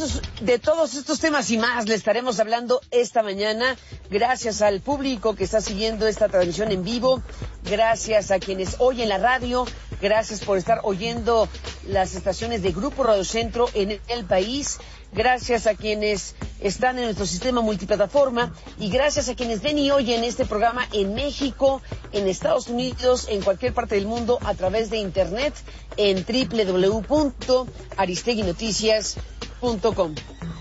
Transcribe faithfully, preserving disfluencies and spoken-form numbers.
estos, de todos estos temas y más le estaremos hablando esta mañana. Gracias al público que está siguiendo esta transmisión en vivo. Gracias a quienes oyen la radio. Gracias por estar oyendo las estaciones de Grupo Radio Centro en el país. Gracias a quienes están en nuestro sistema multiplataforma y gracias a quienes ven y oyen este programa en México, en Estados Unidos, en cualquier parte del mundo a través de internet en doble u doble u doble u punto aristegui noticias punto com.